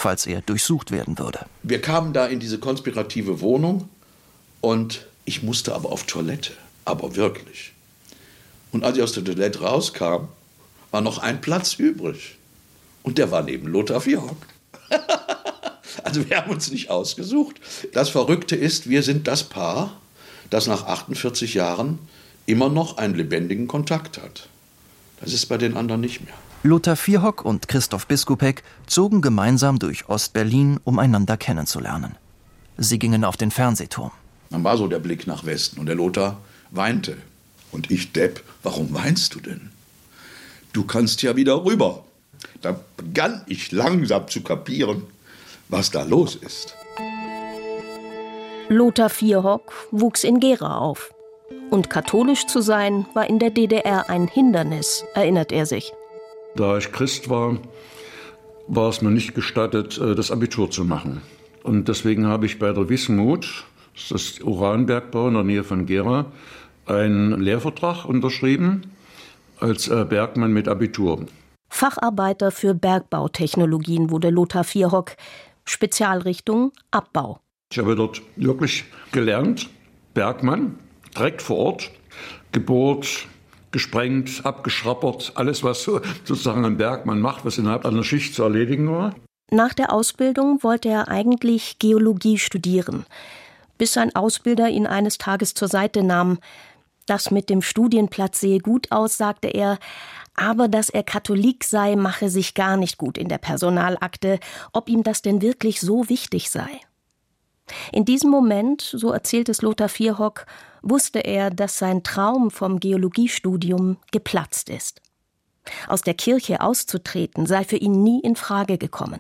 falls er durchsucht werden würde. Wir kamen da in diese konspirative Wohnung und ich musste aber auf Toilette, aber wirklich. Und als ich aus der Toilette rauskam, war noch ein Platz übrig. Und der war neben Lothar Vierhock. Also wir haben uns nicht ausgesucht. Das Verrückte ist, wir sind das Paar, das nach 48 Jahren immer noch einen lebendigen Kontakt hat. Das ist bei den anderen nicht mehr. Lothar Vierhock und Christoph Biskupiec zogen gemeinsam durch Ostberlin, um einander kennenzulernen. Sie gingen auf den Fernsehturm. Dann war so der Blick nach Westen und der Lothar weinte. Und ich, Depp, warum weinst du denn? Du kannst ja wieder rüber. Da begann ich langsam zu kapieren, was da los ist. Lothar Vierhock wuchs in Gera auf. Und katholisch zu sein, war in der DDR ein Hindernis, erinnert er sich. Da ich Christ war, war es mir nicht gestattet, das Abitur zu machen. Und deswegen habe ich bei der Wismut, das ist Uranbergbau in der Nähe von Gera, einen Lehrvertrag unterschrieben als Bergmann mit Abitur. Facharbeiter für Bergbautechnologien wurde Lothar Vierhock, Spezialrichtung Abbau. Ich habe dort wirklich gelernt, Bergmann, direkt vor Ort, gebohrt, gesprengt, abgeschrappert, alles was sozusagen ein Bergmann macht, was innerhalb einer Schicht zu erledigen war. Nach der Ausbildung wollte er eigentlich Geologie studieren, bis sein Ausbilder ihn eines Tages zur Seite nahm. Das mit dem Studienplatz sehe gut aus, sagte er, aber dass er Katholik sei, mache sich gar nicht gut in der Personalakte, ob ihm das denn wirklich so wichtig sei. In diesem Moment, so erzählt es Lothar Vierhock, wusste er, dass sein Traum vom Geologiestudium geplatzt ist. Aus der Kirche auszutreten sei für ihn nie in Frage gekommen.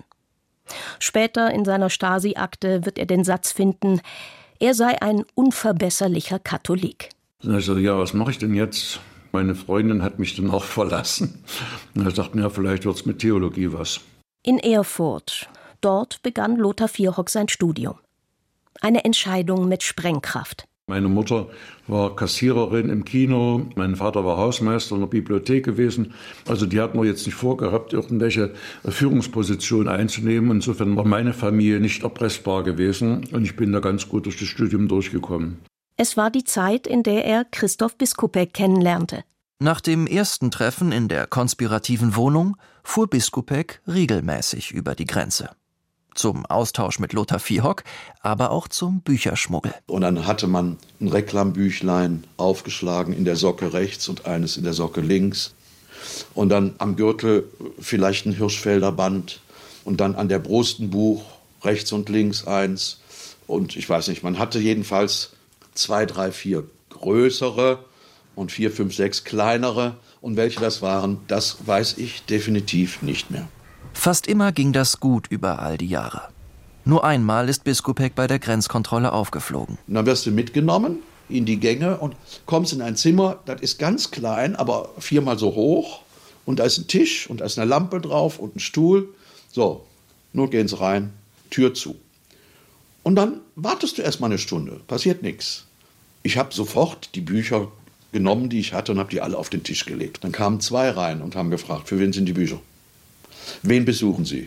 Später in seiner Stasi-Akte wird er den Satz finden, er sei ein unverbesserlicher Katholik. Also ja, was mache ich denn jetzt? Meine Freundin hat mich dann auch verlassen. Und er sagte, ja, vielleicht wird es mit Theologie was. In Erfurt, dort begann Lothar Vierhock sein Studium. Eine Entscheidung mit Sprengkraft. Meine Mutter war Kassiererin im Kino, mein Vater war Hausmeister in der Bibliothek gewesen. Also die hatten wir jetzt nicht vorgehabt, irgendwelche Führungspositionen einzunehmen. Insofern war meine Familie nicht erpressbar gewesen und ich bin da ganz gut durch das Studium durchgekommen. Es war die Zeit, in der er Christoph Biskupiec kennenlernte. Nach dem ersten Treffen in der konspirativen Wohnung fuhr Biskupiec regelmäßig über die Grenze. Zum Austausch mit Lothar Vierhock, aber auch zum Bücherschmuggel. Und dann hatte man ein Reklambüchlein aufgeschlagen in der Socke rechts und eines in der Socke links. Und dann am Gürtel vielleicht ein Hirschfelder Band und dann an der Brust ein Buch, rechts und links eins. Und ich weiß nicht, man hatte jedenfalls 2, 3, 4 größere und 4, 5, 6 kleinere. Und welche das waren, das weiß ich definitiv nicht mehr. Fast immer ging das gut über all die Jahre. Nur einmal ist Biskupiec bei der Grenzkontrolle aufgeflogen. Und dann wirst du mitgenommen in die Gänge und kommst in ein Zimmer, das ist ganz klein, aber 4-mal so hoch. Und da ist ein Tisch und da ist eine Lampe drauf und ein Stuhl. So, nun gehen sie rein, Tür zu. Und dann wartest du erst mal eine Stunde, passiert nichts. Ich habe sofort die Bücher genommen, die ich hatte, und habe die alle auf den Tisch gelegt. Dann kamen 2 rein und haben gefragt, für wen sind die Bücher? Wen besuchen Sie?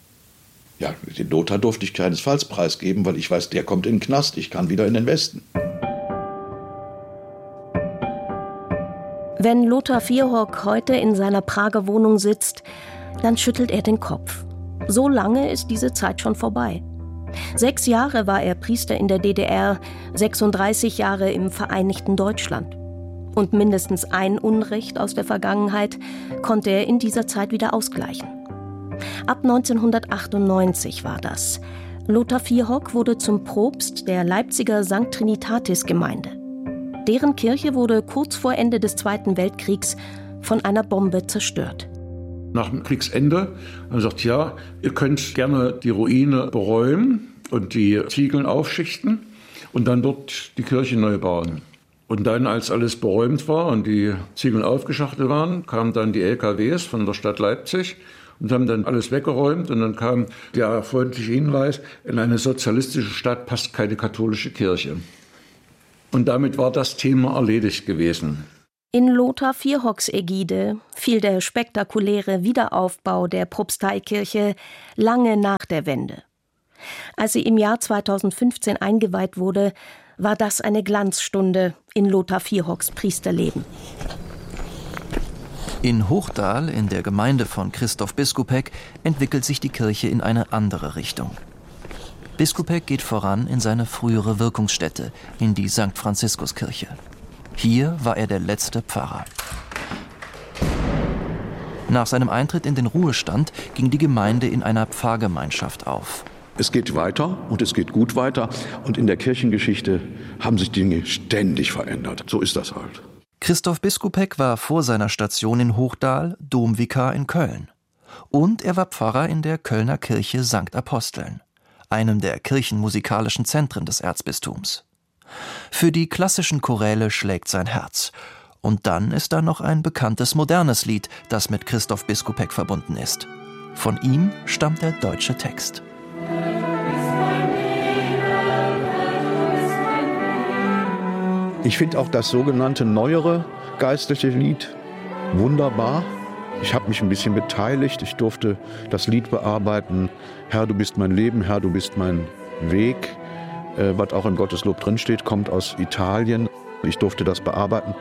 Ja, den Lothar durfte ich keinesfalls preisgeben, weil ich weiß, der kommt in den Knast, ich kann wieder in den Westen. Wenn Lothar Vierhock heute in seiner Prager Wohnung sitzt, dann schüttelt er den Kopf. So lange ist diese Zeit schon vorbei. 6 Jahre war er Priester in der DDR, 36 Jahre im Vereinigten Deutschland. Und mindestens ein Unrecht aus der Vergangenheit konnte er in dieser Zeit wieder ausgleichen. Ab 1998 war das. Lothar Vierhock wurde zum Propst der Leipziger St. Trinitatis-Gemeinde. Deren Kirche wurde kurz vor Ende des Zweiten Weltkriegs von einer Bombe zerstört. Nach dem Kriegsende haben sie gesagt, ja, ihr könnt gerne die Ruine beräumen und die Ziegeln aufschichten und dann dort die Kirche neu bauen. Und dann, als alles beräumt war und die Ziegeln aufgeschachtelt waren, kamen dann die LKWs von der Stadt Leipzig und haben dann alles weggeräumt. Und dann kam der freundliche Hinweis, in eine sozialistische Stadt passt keine katholische Kirche. Und damit war das Thema erledigt gewesen. In Lothar Vierhocks Ägide fiel der spektakuläre Wiederaufbau der Propsteikirche lange nach der Wende. Als sie im Jahr 2015 eingeweiht wurde, war das eine Glanzstunde in Lothar Vierhocks Priesterleben. In Hochdahl, in der Gemeinde von Christoph Biskupiec, entwickelt sich die Kirche in eine andere Richtung. Biskupiec geht voran in seine frühere Wirkungsstätte, in die St. Franziskuskirche. Hier war er der letzte Pfarrer. Nach seinem Eintritt in den Ruhestand ging die Gemeinde in einer Pfarrgemeinschaft auf. Es geht weiter und es geht gut weiter. Und in der Kirchengeschichte haben sich Dinge ständig verändert. So ist das halt. Christoph Biskupiec war vor seiner Station in Hochdahl Domvikar in Köln. Und er war Pfarrer in der Kölner Kirche St. Aposteln, einem der kirchenmusikalischen Zentren des Erzbistums. Für die klassischen Choräle schlägt sein Herz. Und dann ist da noch ein bekanntes modernes Lied, das mit Christoph Biskupiec verbunden ist. Von ihm stammt der deutsche Text. Ich finde auch das sogenannte neuere geistliche Lied wunderbar. Ich habe mich ein bisschen beteiligt. Ich durfte das Lied bearbeiten. Herr, du bist mein Leben, Herr, du bist mein Weg. Was auch im Gotteslob drinsteht, kommt aus Italien. Ich durfte das bearbeiten.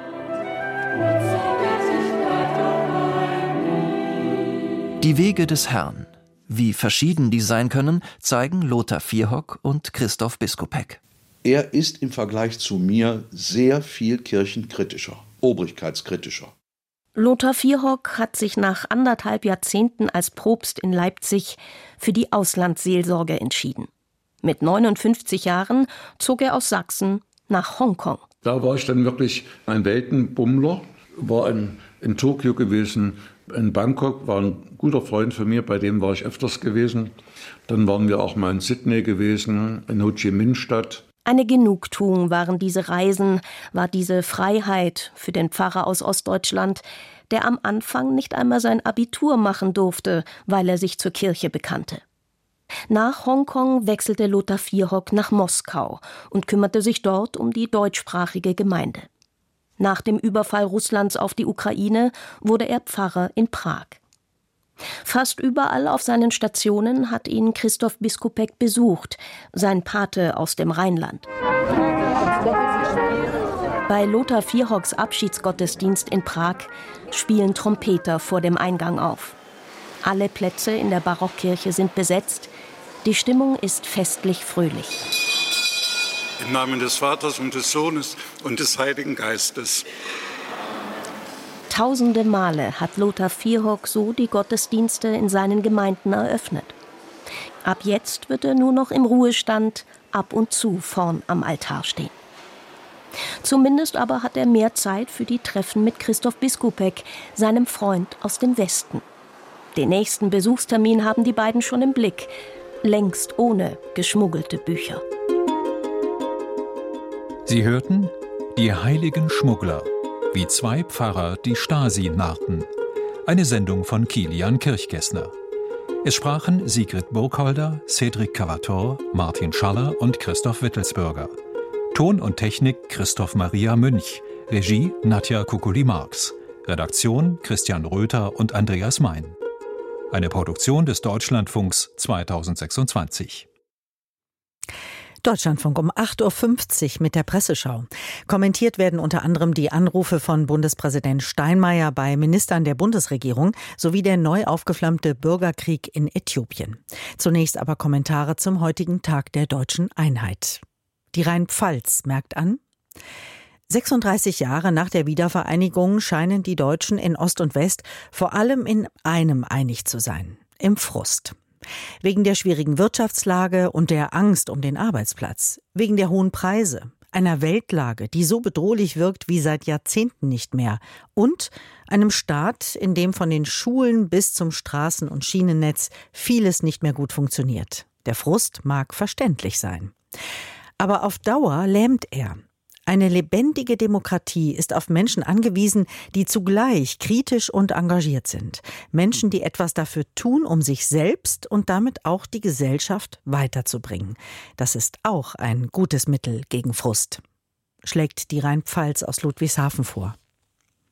Die Wege des Herrn. Wie verschieden die sein können, zeigen Lothar Vierhock und Christoph Biskupiec. Er ist im Vergleich zu mir sehr viel kirchenkritischer, obrigkeitskritischer. Lothar Vierhock hat sich nach 1,5 Jahrzehnten als Propst in Leipzig für die Auslandsseelsorge entschieden. Mit 59 Jahren zog er aus Sachsen nach Hongkong. Da war ich dann wirklich ein Weltenbummler, war in Tokio gewesen, in Bangkok, war ein guter Freund von mir, bei dem war ich öfters gewesen. Dann waren wir auch mal in Sydney gewesen, in Ho Chi Minh Stadt. Eine Genugtuung waren diese Reisen, war diese Freiheit für den Pfarrer aus Ostdeutschland, der am Anfang nicht einmal sein Abitur machen durfte, weil er sich zur Kirche bekannte. Nach Hongkong wechselte Lothar Vierhock nach Moskau und kümmerte sich dort um die deutschsprachige Gemeinde. Nach dem Überfall Russlands auf die Ukraine wurde er Pfarrer in Prag. Fast überall auf seinen Stationen hat ihn Christoph Biskupiec besucht, sein Pate aus dem Rheinland. Bei Lothar Vierhocks Abschiedsgottesdienst in Prag spielen Trompeter vor dem Eingang auf. Alle Plätze in der Barockkirche sind besetzt. Die Stimmung ist festlich fröhlich. Im Namen des Vaters und des Sohnes und des Heiligen Geistes. Tausende Male hat Lothar Vierhock so die Gottesdienste in seinen Gemeinden eröffnet. Ab jetzt wird er nur noch im Ruhestand ab und zu vorn am Altar stehen. Zumindest aber hat er mehr Zeit für die Treffen mit Christoph Biskupiec, seinem Freund aus dem Westen. Den nächsten Besuchstermin haben die beiden schon im Blick, längst ohne geschmuggelte Bücher. Sie hörten Die heiligen Schmuggler, wie 2 Pfarrer die Stasi narrten. Eine Sendung von Kilian Kirchgessner. Es sprachen Sigrid Burkholder, Cedric Cavator, Martin Schaller und Christoph Wittelsbürger. Ton und Technik Christoph Maria Münch. Regie Nadja Kukuli-Marx. Redaktion Christian Röther und Andreas Mein. Eine Produktion des Deutschlandfunks 2026. Deutschlandfunk um 8.50 Uhr mit der Presseschau. Kommentiert werden unter anderem die Anrufe von Bundespräsident Steinmeier bei Ministern der Bundesregierung sowie der neu aufgeflammte Bürgerkrieg in Äthiopien. Zunächst aber Kommentare zum heutigen Tag der deutschen Einheit. Die Rheinpfalz merkt an: 36 Jahre nach der Wiedervereinigung scheinen die Deutschen in Ost und West vor allem in einem einig zu sein: im Frust. Wegen der schwierigen Wirtschaftslage und der Angst um den Arbeitsplatz, wegen der hohen Preise, einer Weltlage, die so bedrohlich wirkt wie seit Jahrzehnten nicht mehr, und einem Staat, in dem von den Schulen bis zum Straßen- und Schienennetz vieles nicht mehr gut funktioniert. Der Frust mag verständlich sein. Aber auf Dauer lähmt er. Eine lebendige Demokratie ist auf Menschen angewiesen, die zugleich kritisch und engagiert sind. Menschen, die etwas dafür tun, um sich selbst und damit auch die Gesellschaft weiterzubringen. Das ist auch ein gutes Mittel gegen Frust, schlägt die Rheinpfalz aus Ludwigshafen vor.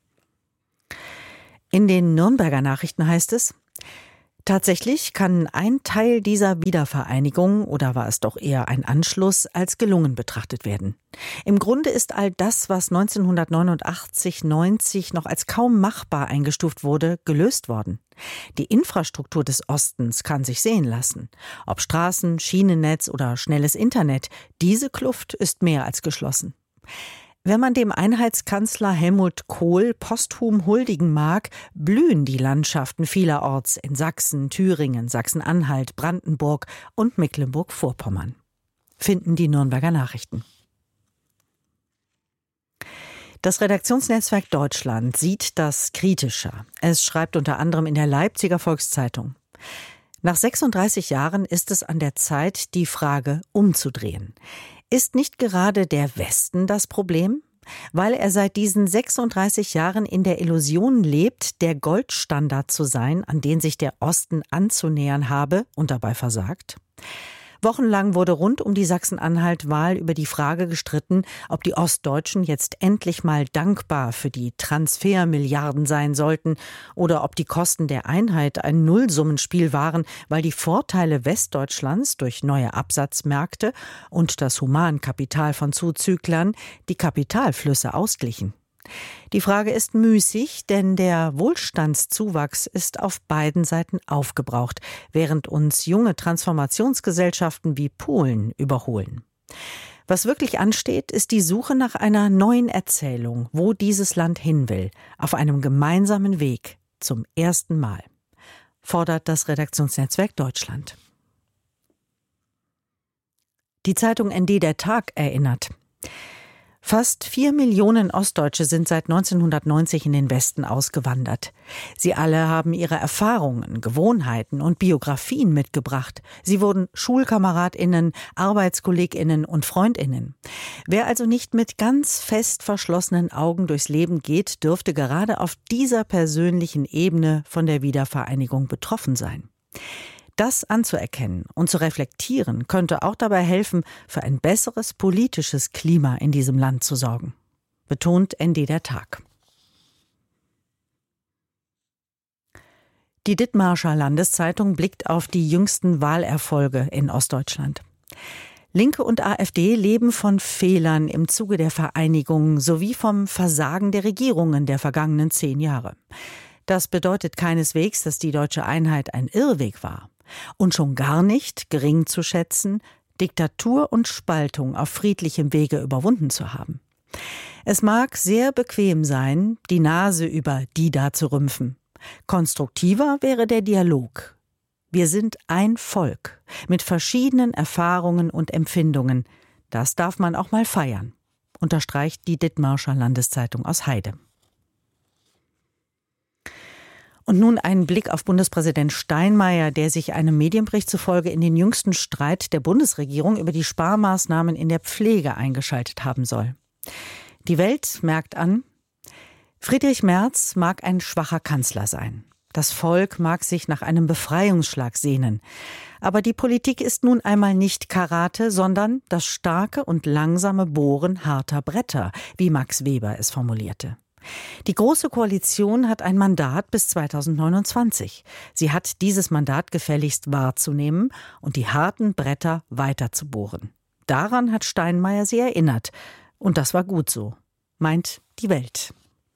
In den Nürnberger Nachrichten heißt es: Tatsächlich kann ein Teil dieser Wiedervereinigung, oder war es doch eher ein Anschluss, als gelungen betrachtet werden. Im Grunde ist all das, was 1989/90 noch als kaum machbar eingestuft wurde, gelöst worden. Die Infrastruktur des Ostens kann sich sehen lassen. Ob Straßen, Schienennetz oder schnelles Internet, diese Kluft ist mehr als geschlossen. Wenn man dem Einheitskanzler Helmut Kohl posthum huldigen mag, blühen die Landschaften vielerorts in Sachsen, Thüringen, Sachsen-Anhalt, Brandenburg und Mecklenburg-Vorpommern. Finden die Nürnberger Nachrichten. Das Redaktionsnetzwerk Deutschland sieht das kritischer. Es schreibt unter anderem in der Leipziger Volkszeitung: Nach 36 Jahren ist es an der Zeit, die Frage umzudrehen. Ist nicht gerade der Westen das Problem? Weil er seit diesen 36 Jahren in der Illusion lebt, der Goldstandard zu sein, an den sich der Osten anzunähern habe und dabei versagt? Wochenlang wurde rund um die Sachsen-Anhalt-Wahl über die Frage gestritten, ob die Ostdeutschen jetzt endlich mal dankbar für die Transfermilliarden sein sollten oder ob die Kosten der Einheit ein Nullsummenspiel waren, weil die Vorteile Westdeutschlands durch neue Absatzmärkte und das Humankapital von Zuzüglern die Kapitalflüsse ausglichen. Die Frage ist müßig, denn der Wohlstandszuwachs ist auf beiden Seiten aufgebraucht, während uns junge Transformationsgesellschaften wie Polen überholen. Was wirklich ansteht, ist die Suche nach einer neuen Erzählung, wo dieses Land hin will, auf einem gemeinsamen Weg, zum ersten Mal, fordert das Redaktionsnetzwerk Deutschland. Die Zeitung ND Der Tag erinnert: Fast 4 Millionen Ostdeutsche sind seit 1990 in den Westen ausgewandert. Sie alle haben ihre Erfahrungen, Gewohnheiten und Biografien mitgebracht. Sie wurden SchulkameradInnen, ArbeitskollegInnen und FreundInnen. Wer also nicht mit ganz fest verschlossenen Augen durchs Leben geht, dürfte gerade auf dieser persönlichen Ebene von der Wiedervereinigung betroffen sein. Das anzuerkennen und zu reflektieren, könnte auch dabei helfen, für ein besseres politisches Klima in diesem Land zu sorgen, betont ND Der Tag. Die Dithmarscher Landeszeitung blickt auf die jüngsten Wahlerfolge in Ostdeutschland. Linke und AfD leben von Fehlern im Zuge der Vereinigung sowie vom Versagen der Regierungen der vergangenen 10 Jahre. Das bedeutet keineswegs, dass die deutsche Einheit ein Irrweg war. Und schon gar nicht, gering zu schätzen, Diktatur und Spaltung auf friedlichem Wege überwunden zu haben. Es mag sehr bequem sein, die Nase über die da zu rümpfen. Konstruktiver wäre der Dialog. Wir sind ein Volk mit verschiedenen Erfahrungen und Empfindungen. Das darf man auch mal feiern, unterstreicht die Dithmarscher Landeszeitung aus Heide. Und nun ein Blick auf Bundespräsident Steinmeier, der sich einem Medienbericht zufolge in den jüngsten Streit der Bundesregierung über die Sparmaßnahmen in der Pflege eingeschaltet haben soll. Die Welt merkt an: Friedrich Merz mag ein schwacher Kanzler sein. Das Volk mag sich nach einem Befreiungsschlag sehnen. Aber die Politik ist nun einmal nicht Karate, sondern das starke und langsame Bohren harter Bretter, wie Max Weber es formulierte. Die Große Koalition hat ein Mandat bis 2029. Sie hat dieses Mandat gefälligst wahrzunehmen und die harten Bretter weiter zu bohren. Daran hat Steinmeier sie erinnert. Und das war gut so, meint die Welt.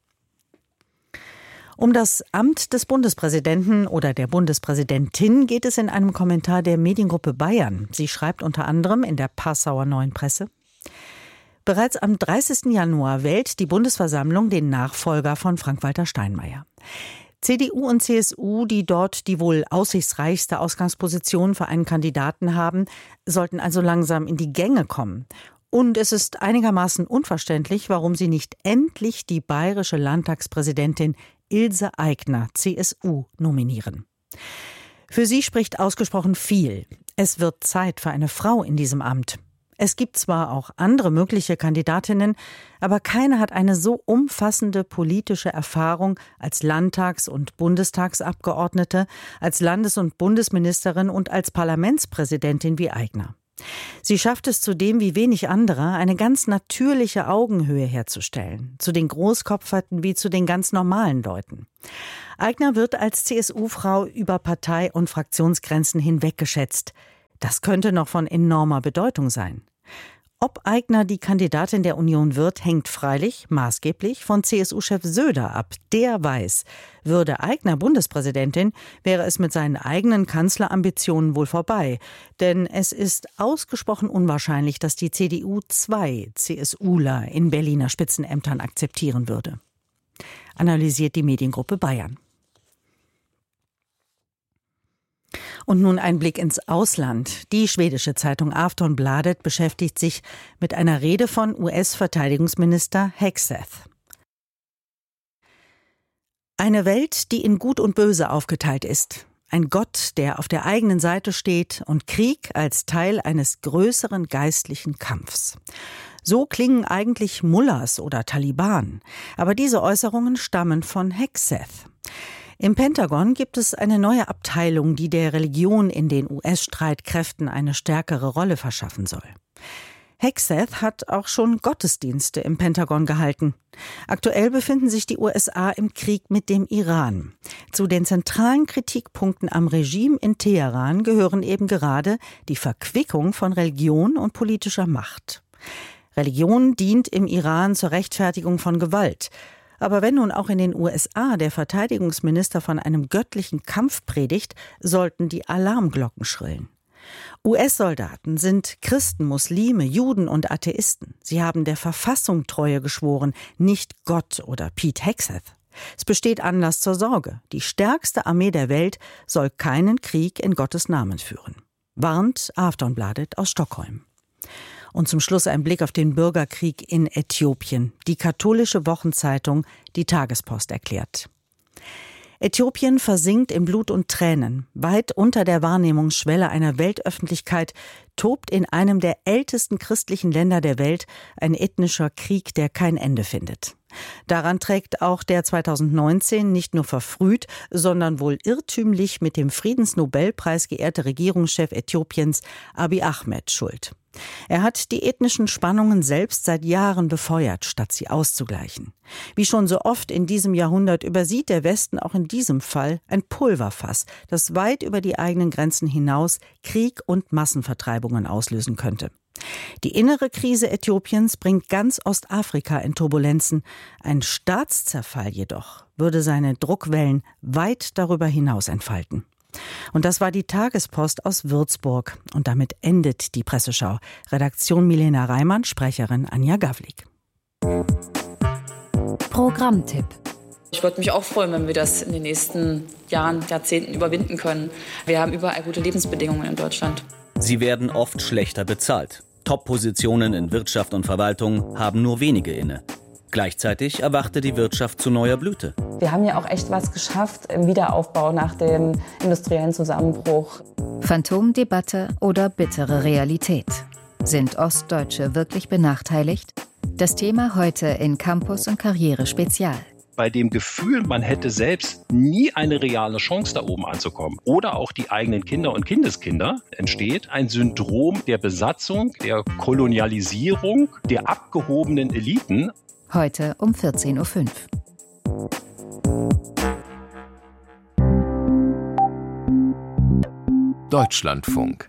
Um das Amt des Bundespräsidenten oder der Bundespräsidentin geht es in einem Kommentar der Mediengruppe Bayern. Sie schreibt unter anderem in der Passauer Neuen Presse: Bereits am 30. Januar wählt die Bundesversammlung den Nachfolger von Frank-Walter Steinmeier. CDU und CSU, die dort die wohl aussichtsreichste Ausgangsposition für einen Kandidaten haben, sollten also langsam in die Gänge kommen. Und es ist einigermaßen unverständlich, warum sie nicht endlich die bayerische Landtagspräsidentin Ilse Aigner, CSU, nominieren. Für sie spricht ausgesprochen viel. Es wird Zeit für eine Frau in diesem Amt. Es gibt zwar auch andere mögliche Kandidatinnen, aber keine hat eine so umfassende politische Erfahrung als Landtags- und Bundestagsabgeordnete, als Landes- und Bundesministerin und als Parlamentspräsidentin wie Aigner. Sie schafft es zudem wie wenig andere, eine ganz natürliche Augenhöhe herzustellen, zu den Großkopferten wie zu den ganz normalen Leuten. Aigner wird als CSU-Frau über Partei- und Fraktionsgrenzen hinweg geschätzt. Das könnte noch von enormer Bedeutung sein. Ob Aigner die Kandidatin der Union wird, hängt freilich maßgeblich von CSU-Chef Söder ab. Der weiß, würde Aigner Bundespräsidentin, wäre es mit seinen eigenen Kanzlerambitionen wohl vorbei. Denn es ist ausgesprochen unwahrscheinlich, dass die CDU 2 CSUler in Berliner Spitzenämtern akzeptieren würde. Analysiert die Mediengruppe Bayern. Und nun ein Blick ins Ausland. Die schwedische Zeitung Aftonbladet beschäftigt sich mit einer Rede von US-Verteidigungsminister Hegseth. Eine Welt, die in Gut und Böse aufgeteilt ist. Ein Gott, der auf der eigenen Seite steht und Krieg als Teil eines größeren geistlichen Kampfs. So klingen eigentlich Mullahs oder Taliban. Aber diese Äußerungen stammen von Hegseth. Im Pentagon gibt es eine neue Abteilung, die der Religion in den US-Streitkräften eine stärkere Rolle verschaffen soll. Hegseth hat auch schon Gottesdienste im Pentagon gehalten. Aktuell befinden sich die USA im Krieg mit dem Iran. Zu den zentralen Kritikpunkten am Regime in Teheran gehören eben gerade die Verquickung von Religion und politischer Macht. Religion dient im Iran zur Rechtfertigung von Gewalt. Aber wenn nun auch in den USA der Verteidigungsminister von einem göttlichen Kampf predigt, sollten die Alarmglocken schrillen. US-Soldaten sind Christen, Muslime, Juden und Atheisten. Sie haben der Verfassung Treue geschworen, nicht Gott oder Pete Hegseth. Es besteht Anlass zur Sorge. Die stärkste Armee der Welt soll keinen Krieg in Gottes Namen führen. Warnt Aftonbladet aus Stockholm. Und zum Schluss ein Blick auf den Bürgerkrieg in Äthiopien. Die katholische Wochenzeitung Die Tagespost erklärt: Äthiopien versinkt in Blut und Tränen. Weit unter der Wahrnehmungsschwelle einer Weltöffentlichkeit tobt in einem der ältesten christlichen Länder der Welt ein ethnischer Krieg, der kein Ende findet. Daran trägt auch der 2019 nicht nur verfrüht, sondern wohl irrtümlich mit dem Friedensnobelpreis geehrte Regierungschef Äthiopiens Abiy Ahmed Schuld. Er hat die ethnischen Spannungen selbst seit Jahren befeuert, statt sie auszugleichen. Wie schon so oft in diesem Jahrhundert übersieht der Westen auch in diesem Fall ein Pulverfass, das weit über die eigenen Grenzen hinaus Krieg und Massenvertreibungen auslösen könnte. Die innere Krise Äthiopiens bringt ganz Ostafrika in Turbulenzen. Ein Staatszerfall jedoch würde seine Druckwellen weit darüber hinaus entfalten. Und das war die Tagespost aus Würzburg. Und damit endet die Presseschau. Redaktion Milena Reimann, Sprecherin Anja Gawlik. Programmtipp. Ich würde mich auch freuen, wenn wir das in den nächsten Jahren, Jahrzehnten überwinden können. Wir haben überall gute Lebensbedingungen in Deutschland. Sie werden oft schlechter bezahlt. Top-Positionen in Wirtschaft und Verwaltung haben nur wenige inne. Gleichzeitig erwachte die Wirtschaft zu neuer Blüte. Wir haben ja auch echt was geschafft im Wiederaufbau nach dem industriellen Zusammenbruch. Phantomdebatte oder bittere Realität? Sind Ostdeutsche wirklich benachteiligt? Das Thema heute in Campus und Karriere Spezial. Bei dem Gefühl, man hätte selbst nie eine reale Chance, da oben anzukommen, oder auch die eigenen Kinder und Kindeskinder, entsteht ein Syndrom der Besatzung, der Kolonialisierung, der abgehobenen Eliten. Heute um 14.05 Uhr. Deutschlandfunk.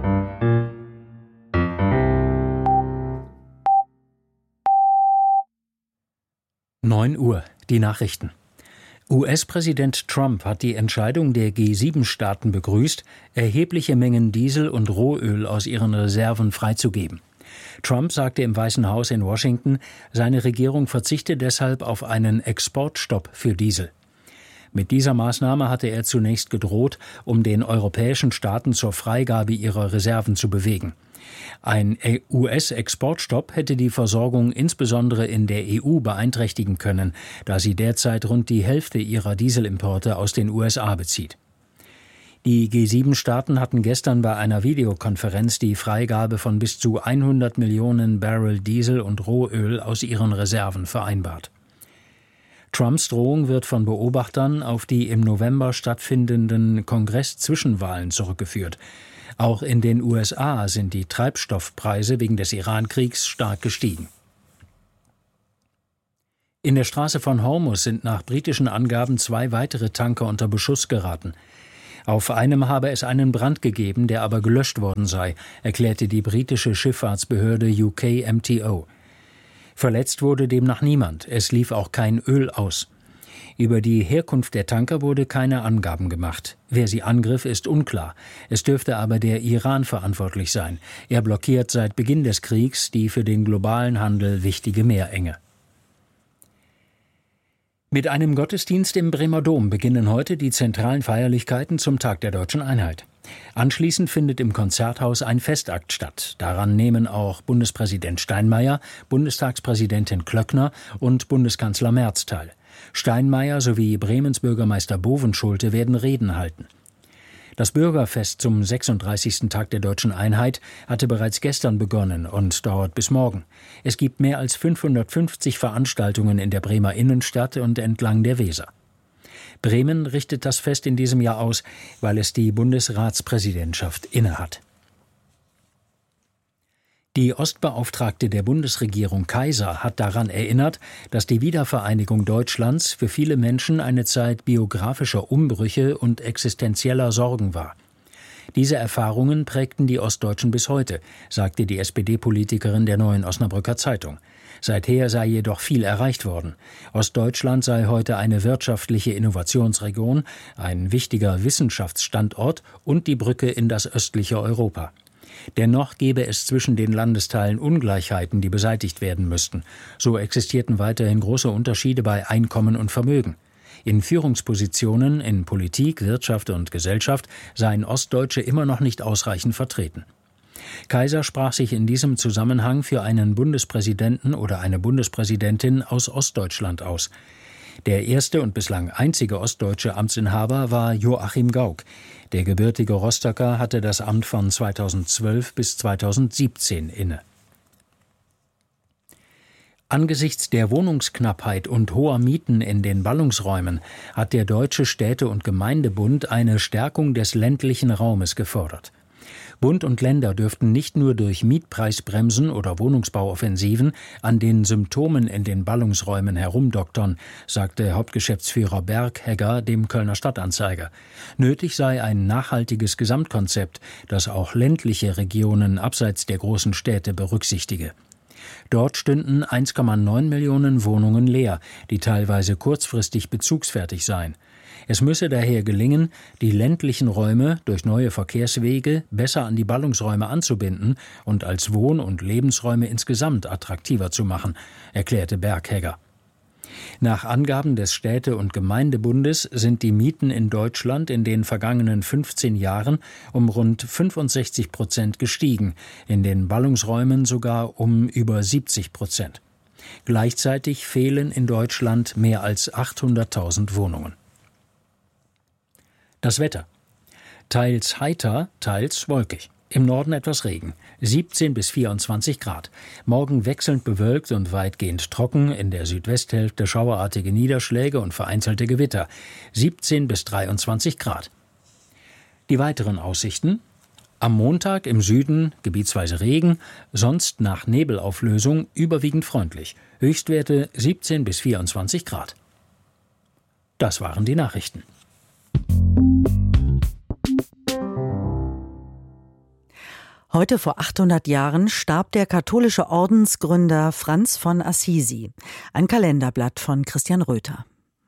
Uhr, die Nachrichten. US-Präsident Trump hat die Entscheidung der G7-Staaten begrüßt, erhebliche Mengen Diesel und Rohöl aus ihren Reserven freizugeben. Trump sagte im Weißen Haus in Washington, seine Regierung verzichte deshalb auf einen Exportstopp für Diesel. Mit dieser Maßnahme hatte er zunächst gedroht, um den europäischen Staaten zur Freigabe ihrer Reserven zu bewegen. Ein US-Exportstopp hätte die Versorgung insbesondere in der EU beeinträchtigen können, da sie derzeit rund die Hälfte ihrer Dieselimporte aus den USA bezieht. Die G7-Staaten hatten gestern bei einer Videokonferenz die Freigabe von bis zu 100 Millionen Barrel Diesel und Rohöl aus ihren Reserven vereinbart. Trumps Drohung wird von Beobachtern auf die im November stattfindenden Kongress-Zwischenwahlen zurückgeführt. Auch in den USA sind die Treibstoffpreise wegen des Iran-Kriegs stark gestiegen. In der Straße von Hormuz sind nach britischen Angaben 2 weitere Tanker unter Beschuss geraten. Auf einem habe es einen Brand gegeben, der aber gelöscht worden sei, erklärte die britische Schifffahrtsbehörde UKMTO. Verletzt wurde demnach niemand, es lief auch kein Öl aus. Über die Herkunft der Tanker wurde keine Angaben gemacht. Wer sie angriff, ist unklar. Es dürfte aber der Iran verantwortlich sein. Er blockiert seit Beginn des Kriegs die für den globalen Handel wichtige Meerenge. Mit einem Gottesdienst im Bremer Dom beginnen heute die zentralen Feierlichkeiten zum Tag der Deutschen Einheit. Anschließend findet im Konzerthaus ein Festakt statt. Daran nehmen auch Bundespräsident Steinmeier, Bundestagspräsidentin Klöckner und Bundeskanzler Merz teil. Steinmeier sowie Bremens Bürgermeister Bovenschulte werden Reden halten. Das Bürgerfest zum 36. Tag der Deutschen Einheit hatte bereits gestern begonnen und dauert bis morgen. Es gibt mehr als 550 Veranstaltungen in der Bremer Innenstadt und entlang der Weser. Bremen richtet das Fest in diesem Jahr aus, weil es die Bundesratspräsidentschaft innehat. Die Ostbeauftragte der Bundesregierung Kaiser hat daran erinnert, dass die Wiedervereinigung Deutschlands für viele Menschen eine Zeit biografischer Umbrüche und existenzieller Sorgen war. Diese Erfahrungen prägten die Ostdeutschen bis heute, sagte die SPD-Politikerin der Neuen Osnabrücker Zeitung. Seither sei jedoch viel erreicht worden. Ostdeutschland sei heute eine wirtschaftliche Innovationsregion, ein wichtiger Wissenschaftsstandort und die Brücke in das östliche Europa. Dennoch gäbe es zwischen den Landesteilen Ungleichheiten, die beseitigt werden müssten. So existierten weiterhin große Unterschiede bei Einkommen und Vermögen. In Führungspositionen in Politik, Wirtschaft und Gesellschaft seien Ostdeutsche immer noch nicht ausreichend vertreten. Kaiser sprach sich in diesem Zusammenhang für einen Bundespräsidenten oder eine Bundespräsidentin aus Ostdeutschland aus. Der erste und bislang einzige ostdeutsche Amtsinhaber war Joachim Gauck. Der gebürtige Rostocker hatte das Amt von 2012 bis 2017 inne. Angesichts der Wohnungsknappheit und hoher Mieten in den Ballungsräumen hat der Deutsche Städte- und Gemeindebund eine Stärkung des ländlichen Raumes gefordert. Bund und Länder dürften nicht nur durch Mietpreisbremsen oder Wohnungsbauoffensiven an den Symptomen in den Ballungsräumen herumdoktern, sagte Hauptgeschäftsführer Berghegger dem Kölner Stadtanzeiger. Nötig sei ein nachhaltiges Gesamtkonzept, das auch ländliche Regionen abseits der großen Städte berücksichtige. Dort stünden 1,9 Millionen Wohnungen leer, die teilweise kurzfristig bezugsfertig seien. Es müsse daher gelingen, die ländlichen Räume durch neue Verkehrswege besser an die Ballungsräume anzubinden und als Wohn- und Lebensräume insgesamt attraktiver zu machen, erklärte Berghegger. Nach Angaben des Städte- und Gemeindebundes sind die Mieten in Deutschland in den vergangenen 15 Jahren um rund 65% gestiegen, in den Ballungsräumen sogar um über 70%. Gleichzeitig fehlen in Deutschland mehr als 800.000 Wohnungen. Das Wetter. Teils heiter, teils wolkig. Im Norden etwas Regen. 17 bis 24 Grad. Morgen wechselnd bewölkt und weitgehend trocken. In der Südwesthälfte schauerartige Niederschläge und vereinzelte Gewitter. 17 bis 23 Grad. Die weiteren Aussichten. Am Montag im Süden gebietsweise Regen, sonst nach Nebelauflösung überwiegend freundlich. Höchstwerte 17 bis 24 Grad. Das waren die Nachrichten. Heute vor 800 Jahren starb der katholische Ordensgründer Franz von Assisi. Ein Kalenderblatt von Christian Röther.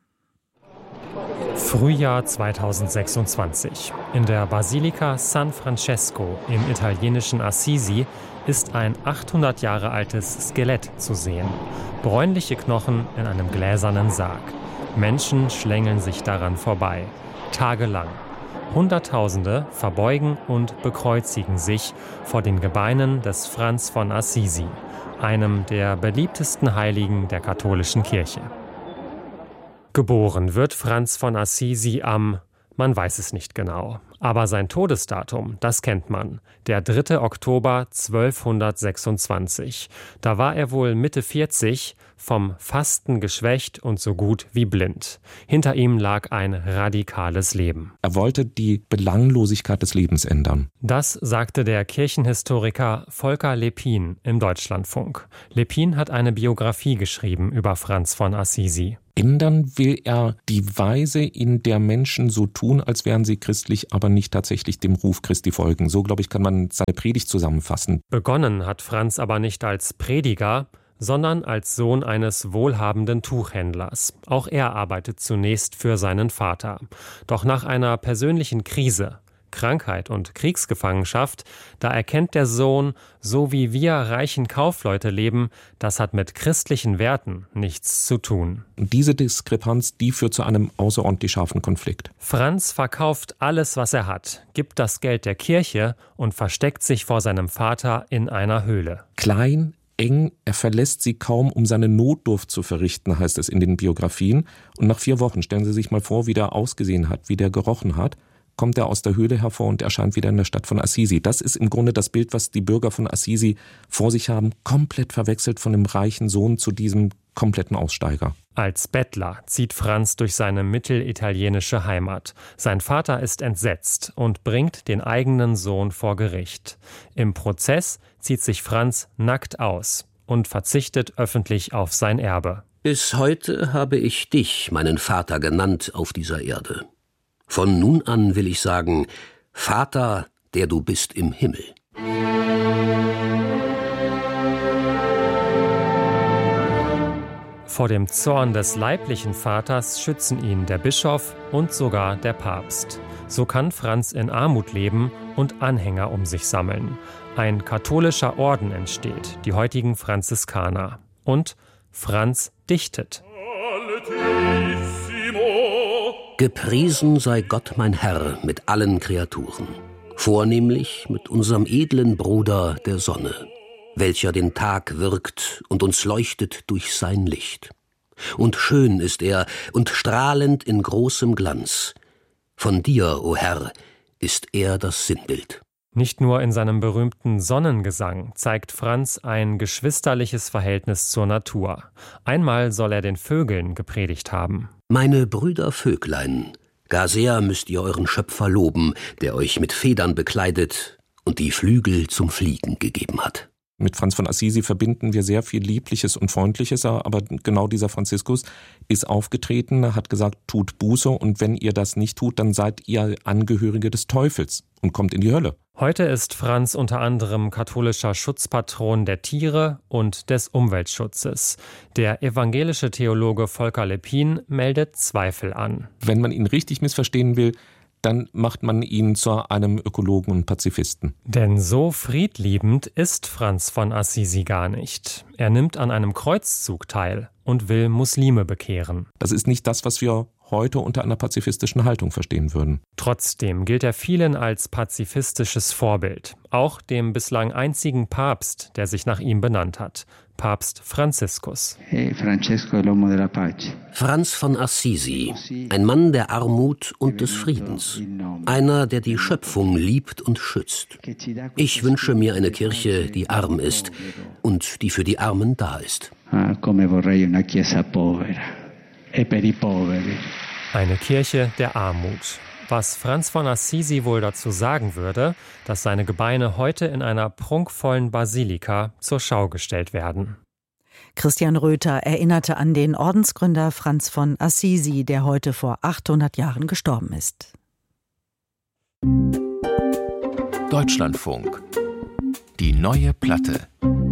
Frühjahr 2026. In der Basilika San Francesco im italienischen Assisi ist ein 800 Jahre altes Skelett zu sehen. Bräunliche Knochen in einem gläsernen Sarg. Menschen schlängeln sich daran vorbei. Tagelang. Hunderttausende verbeugen und bekreuzigen sich vor den Gebeinen des Franz von Assisi, einem der beliebtesten Heiligen der katholischen Kirche. Geboren wird Franz von Assisi man weiß es nicht genau, Aber sein Todesdatum, das kennt man, der 3. Oktober 1226. Da war er wohl Mitte 40, vom Fasten geschwächt und so gut wie blind. Hinter ihm lag ein radikales Leben. Er wollte die Belanglosigkeit des Lebens ändern. Das sagte der Kirchenhistoriker Volker Lepin im Deutschlandfunk. Lepin hat eine Biografie geschrieben über Franz von Assisi. Ändern will er die Weise, in der Menschen so tun, als wären sie christlich, aber nicht tatsächlich dem Ruf Christi folgen. So, glaube ich, kann man seine Predigt zusammenfassen. Begonnen hat Franz aber nicht als Prediger, sondern als Sohn eines wohlhabenden Tuchhändlers. Auch er arbeitet zunächst für seinen Vater. Doch nach einer persönlichen Krise, Krankheit und Kriegsgefangenschaft, da erkennt der Sohn, so wie wir reichen Kaufleute leben, das hat mit christlichen Werten nichts zu tun. Und diese Diskrepanz, die führt zu einem außerordentlich scharfen Konflikt. Franz verkauft alles, was er hat, gibt das Geld der Kirche und versteckt sich vor seinem Vater in einer Höhle. Klein, eng, er verlässt sie kaum, um seine Notdurft zu verrichten, heißt es in den Biografien. Und nach 4 Wochen, stellen Sie sich mal vor, wie der ausgesehen hat, wie der gerochen hat, kommt er aus der Höhle hervor und erscheint wieder in der Stadt von Assisi. Das ist im Grunde das Bild, was die Bürger von Assisi vor sich haben, komplett verwechselt von dem reichen Sohn zu diesem kompletten Aussteiger. Als Bettler zieht Franz durch seine mittelitalienische Heimat. Sein Vater ist entsetzt und bringt den eigenen Sohn vor Gericht. Im Prozess zieht sich Franz nackt aus und verzichtet öffentlich auf sein Erbe. Bis heute habe ich dich, meinen Vater, genannt auf dieser Erde. Von nun an will ich sagen, Vater, der du bist im Himmel. Vor dem Zorn des leiblichen Vaters schützen ihn der Bischof und sogar der Papst. So kann Franz in Armut leben und Anhänger um sich sammeln. Ein katholischer Orden entsteht, die heutigen Franziskaner. Und Franz dichtet. Gepriesen sei Gott mein Herr mit allen Kreaturen, vornehmlich mit unserem edlen Bruder der Sonne, welcher den Tag wirkt und uns leuchtet durch sein Licht. Und schön ist er und strahlend in großem Glanz. Von dir, o Herr, ist er das Sinnbild. Nicht nur in seinem berühmten Sonnengesang zeigt Franz ein geschwisterliches Verhältnis zur Natur. Einmal soll er den Vögeln gepredigt haben. Meine Brüder Vöglein, gar sehr müsst ihr euren Schöpfer loben, der euch mit Federn bekleidet und die Flügel zum Fliegen gegeben hat. Mit Franz von Assisi verbinden wir sehr viel Liebliches und Freundliches, aber genau dieser Franziskus ist aufgetreten, hat gesagt, tut Buße und wenn ihr das nicht tut, dann seid ihr Angehörige des Teufels und kommt in die Hölle. Heute ist Franz unter anderem katholischer Schutzpatron der Tiere und des Umweltschutzes. Der evangelische Theologe Volker Lepin meldet Zweifel an. Wenn man ihn richtig missverstehen will, dann macht man ihn zu einem Ökologen und Pazifisten. Denn so friedliebend ist Franz von Assisi gar nicht. Er nimmt an einem Kreuzzug teil und will Muslime bekehren. Das ist nicht das, was wir heute unter einer pazifistischen Haltung verstehen würden. Trotzdem gilt er vielen als pazifistisches Vorbild. Auch dem bislang einzigen Papst, der sich nach ihm benannt hat. Papst Franziskus. Franz von Assisi, ein Mann der Armut und des Friedens. Einer, der die Schöpfung liebt und schützt. Ich wünsche mir eine Kirche, die arm ist und die für die Armen da ist. Eine Kirche der Armut. Was Franz von Assisi wohl dazu sagen würde, dass seine Gebeine heute in einer prunkvollen Basilika zur Schau gestellt werden. Christian Röther erinnerte an den Ordensgründer Franz von Assisi, der heute vor 800 Jahren gestorben ist. Deutschlandfunk. Die neue Platte.